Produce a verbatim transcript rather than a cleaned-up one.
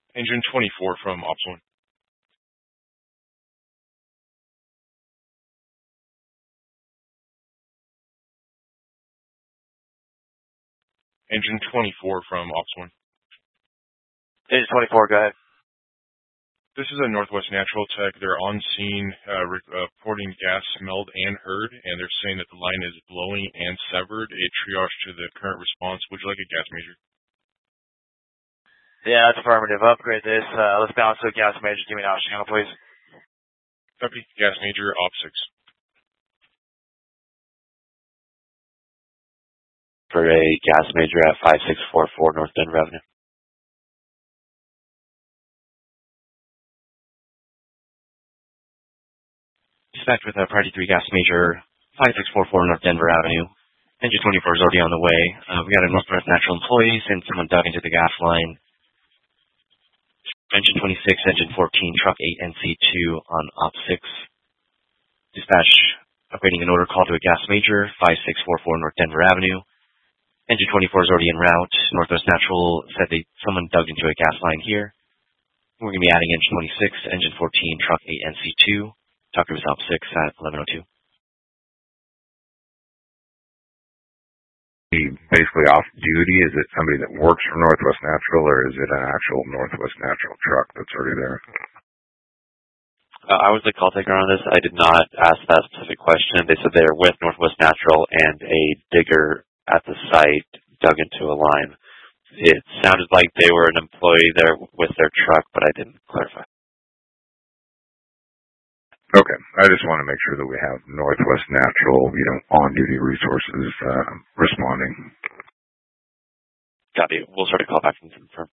Engine twenty-four from Ops one. Engine twenty-four from Ops one. Engine twenty-four, go ahead. This is a Northwest Natural Tech. They're on scene uh, re- uh, reporting gas smelled and heard, and they're saying that the line is blowing and severed. It triaged to the current response. Would you like a gas major? Yeah, that's affirmative. Upgrade this. Uh, let's balance to a gas major. Give me an option channel, please. Copy. Gas major, Op six. For a gas major at five six four four North Denver Avenue. Dispatch with a priority three gas major, five six four four North Denver Avenue. Engine twenty-four is already on the way. Uh, we got a Northwest Natural employee and someone dug into the gas line. Engine twenty-six, engine fourteen, truck eight N C two on Op six. Dispatch upgrading an order call to a gas major, five six four four North Denver Avenue. Engine twenty-four is already en route. Northwest Natural said they someone dug into a gas line here. We're going to be adding engine twenty-six, engine fourteen, truck eight N C two. Talk to us Op six at eleven oh two. Basically off duty? Is it somebody that works for Northwest Natural, or is it an actual Northwest Natural truck that's already there? Uh, I was the call taker on this. I did not ask that specific question. They said they were with Northwest Natural and a digger at the site dug into a line. It sounded like they were an employee there with their truck, but I didn't clarify. Okay. I just want to make sure that we have Northwest Natural, you know, on-duty resources uh, responding. Got it. We'll start a call back and confirm.